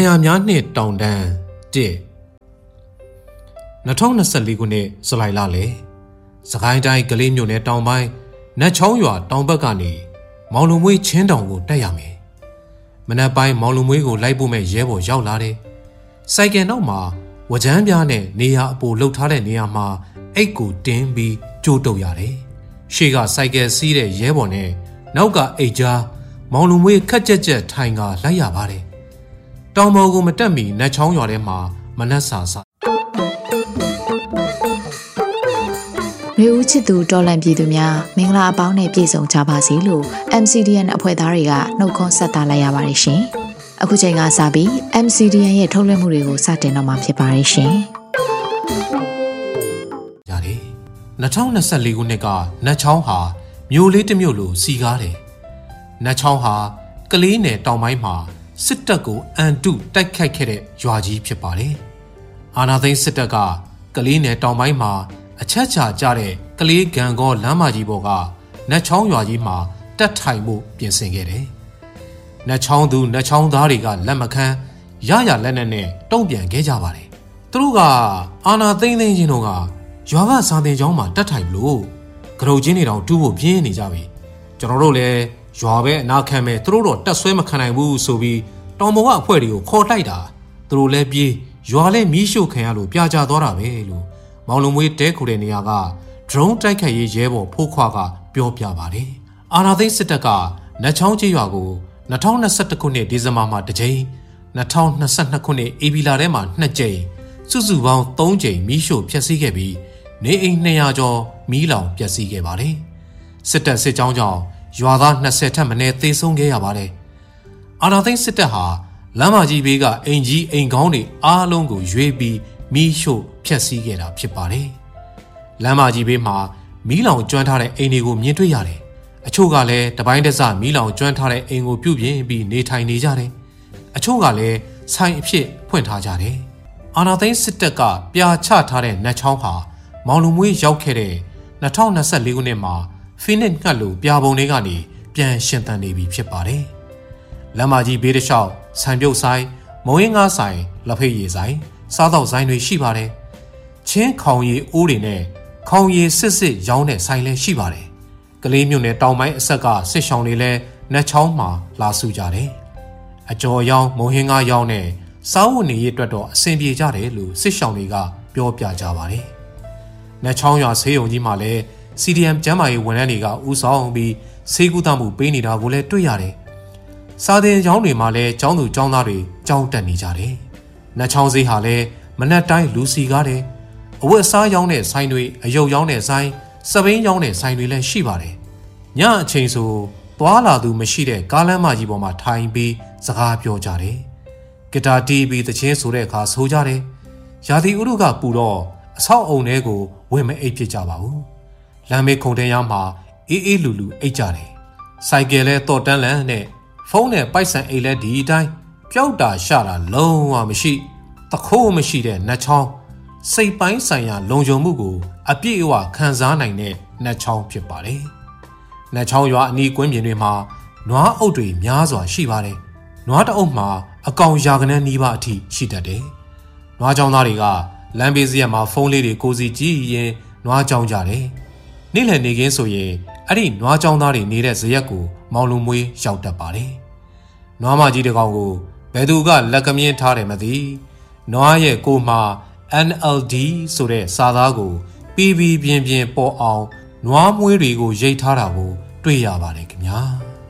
ရာများနှင့်တောင်တန်း2024ခုနှစ်ဇူလိုင်လလေစကိုင်းတိုင်းကလေးမြို့နယ်တောင်ပိုင်းနတ်ချောင်းရွာတောင်ဘက်ကနေမောင်လုံမွေးချင်းတောင်ကိုတက်ရမယ်မနက်ပိုင်းမောင်လုံမွေးကိုလိုက်ဖို့မဲ့ရဲဘော်ရောက်လာတယ်စိုက်ကယ်နောက်မှာဝကြမ်းပြားနဲ့နေရာအပိုလှုပ်ထားတဲ့နေရာမှာအိတ်ကိုတင်းပြီးကြိုးတုပ်ရတယ်ရှေ့ကစိုက်ကယ်စီးတဲ့ရဲဘော်နဲ့နောက်ကအိတ်ကြားမောင်လုံမွေးခက်ကြက်ကြက်ထိုင်ကလိုက်ရပါတယ်တောင်ပေါ်ကိုမတက်မီနတ်ချောင်းရွာထဲမှာမနက်စာမျိုးဦးချစ်သူတော်လန်ပြည်သူများမင်္ဂလာအပေါင်းနဲ့ပြည့်စုံကြပါစေလို့ MCDN အဖွဲ့သားတွေကနှုတ်ခွန်းဆက်သလိုက်ရပါတယ်ရှင်။အခုချိန်ကစပြီး MCDN ရဲ့ထုတ်လွှင့်မှုတွေကိုစတင်တော့မှာဖြစ်ပါတယ်ရှင်။ရတယ်။2024ခုနှစ်ကနတ်ချောင်းဟာမြို့လေးတစ်မြို့လိုစီကားတယ်။နတ်ချောင်းဟာကလေးနယ်တောင်ပိုင်းမှာစစ်တပ်ကိုအန်တုတိုက်ခိုက်ခဲ့တဲ့ရွာကြီးဖြစ်ပါတယ်။အာနာသိန်းစစ်တပ်ကကလေးနယ်တောင်ပိုင်းမှာအချက်ချာကြတဲ့ကလေးဂံကောလမ်းမကြီးပေါ်ကနတ်ချောင်းရွာကြီးမှာတက်ထိုင်မှုပြင်ဆင်ခဲ့တယ်။နတ်ချောင်းသူနတ်ချောင်းသားတွေကလက်မခံရရလက်နဲ့တုံ့ပြန်ခဲ့ကြပါတယ်။သူတို့ကအာနာသိန်းချင်းတို့ကရွာကစာသင်ကျောင်းမှာတက်ထိုင်လို့ကရုတ်ချင်းတွေတောင်တူးဖို့ပြင်းနေကြပြီ။ကျွန်တော်တို့လည်းရွာပဲအနာခံမဲ့သူတို့တော့တက်ဆွဲမခံနိုင်ဘူးဆိုပြီးတောင်ပေါ်ကအဖွဲ့တွေကိုခေါ်တိုက်တာသူတို့လည်းပြေးရွာလည်းမီးရှို့ခံရလို့ပြာကျသွားတာပဲလို့မောင်လုံမွေးတဲခိုတဲ့နေရာကဒရုန်းတိုက်ခိုက်ရေးရဲဘော်ဖိုးခွာကပြောပြပါတယ်။အာနာသိန်းစစ်တပ်ကနတ်ချောင်းကျေးရွာကို2021ခုနှစ်ဒီဇင်ဘာမှာတစ်ကြိမ်2022ခုနှစ်ဧပြီလထဲမှာ2ကြိမ်စုစုပေါင်း3ကြိမ်မီးရှို့ဖျက်ဆီးခဲ့ပြီးနေအိမ်200ကျော်မီးလောင်ပျက်စီးခဲ့ပါတယ်။စစ်တပ်စစ်ကြောင်းကြောင့်ရွာသား20ထက်မနည်းသေဆုံးခဲ့ရပါတယ်။အာနာသိန်းစစ်တပ်ဟာလမ်းမကြီးဘေးကအင်ကြီးအိမ်ကောင်းတွေအားလုံးကိုရွေးပြီးမီးရှို့ဖျက်ဆီးခဲ့တာဖြစ်ပါတယ်။လမ်းမကြီးဘေးမှာမီးလောင်ကျွမ်းထားတဲ့အိမ်တွေကိုမြင်တွေ့ရတယ်။အချို့ကလည်းတပိုင်းတစမီးလောင်ကျွမ်းထားတဲ့အိမ်ကိုပြုပြင်ပြီးနေထိုင်နေကြတယ်။အချို့ကလည်းဆိုင်အဖြစ်ဖွင့်ထားကြတယ်။အာနာသိန်းစစ်တပ်ကပြာချထားတဲ့နတ်ချောင်းဟာမောင်လုံမွေးရောက်ခဲ့တဲ့2024ခုနှစ်မှာဖိနစ်ငှက်လိုပြာပုံတွေကနေပြန်ရှင်သန်နေပြီဖြစ်ပါတယ်။လမ်းမကြီးဘေးတစ်လျှောက်ဆိုင်ပြုတ်ဆိုင်မုံရင်းငါးဆိုင်လက်ဖိတ်ရည်ဆိုင်စားတော့ဆိုင်တွေရှိပါတယ်။ချင်းခေါင်ရည်အိုးတွေနဲ့ခေါင်ရည်စစ်ရောင်းတဲ့ဆိုင်လည်းရှိပါတယ်။ကလေးမြို့နယ်တောင်ပိုင်းအဆက်ကစစ်ဆောင်တွေလည်းနတ်ချောင်းမှာလာစုကြတယ်။အကျော်ရောင်းမုံဟင်းကားရောင်းနဲ့စားဝတ်နေရေးအတွက်တော့အဆင်ပြေကြတယ်လို့စစ်ဆောင်တွေကပြောပြကြပါတယ်။နတ်ချောင်းရွာဆေးရုံကြီးမှာလည်း CDM ကျန်းမာရေးဝန်ထမ်းတွေကဦးဆောင်ပြီးဆေးကုသမှုပေးနေတာကိုလည်းတွေ့ရတယ်။စာသင်ကျောင်းတွေမှာလည်းကျောင်းသူကျောင်းသားတွေကျောင်းတက်နေကြတယ်။နတ်ချောင်းဈေးဟာလည်းမနက်တိုင်းလူစီကားတယ်။အဝတ်အစားရောင်းတဲ့ဆိုင်တွေအယုတ်ရောင်းတဲ့ဆိုင်စပိန်ရောင်းတဲ့ဆိုင်တွေလည်းရှိပါတယ်။ညအချိန်ဆိုသွားလာသူမရှိတဲ့ကားလမ်းမကြီးပေါ်မှာထိုင်ပြီးစကားပြောကြတယ်။ဂီတာတီးပြီးသချင်းဆိုတဲ့အခါဆိုကြတယ်။ရာသီဥတုကပူတော့အဆောက်အုံတွေကိုဝင်မအိပ်ဖြစ်ကြပါဘူး။လမ်းမေးခုံတဲရမှာအေးအေးလူလူအိတ်ကြတယ်။စိုက်ကယ်လဲတော့တန်းလန်းနဲ့ဖုန်းနဲ့ပိုက်ဆံအိတ်လဲဒီအတိုင်းပျောက်တာရှတာလုံးဝမရှိတခိုးမရှိတဲ့နတ်ချောင်းစိတ်ပိုင်းဆိုင်ရာလုံခြုံမှုကိုအပြည့်အဝခံစားနိုင်တဲ့နတ်ချောင်းဖြစ်ပါတယ်။နတ်ချောင်းရွာအနီးကွင်းပြင်တွေမှာနွားအုပ်တွေများစွာရှိပါတယ်။နွားတအုပ်မှာအကောင်ရာကနန်းနီးပါးအထိရှိတတ်တယ်။နွားချောင်းသားတွေကလမ်းဘေးစရက်မှာဖုန်းလေးတွေကိုစီကြည့်ရင်နွားချောင်းကြတယ်။နေ့လည်နေခင်းဆိုရင်အဲ့ဒီနွားချောင်းသားတွေနေတဲ့ဇရက်ကိုမောင်လုံမွေးရောက်တတ်ပါတယ်။နွားမကြီးတစ်ကောင်ကိုဘယ်သူကလက်ကမြင်းထားတယ်မသိနွားရဲ့ကိုမှာ NLD ဆိုတဲ့စာသားကိုပြင်းပြင်းပေါ်အောင်နွားမွေးတွေကိုရိတ်ထားတာကိုတွေ့ရပါတယ်ခင်ဗျာ။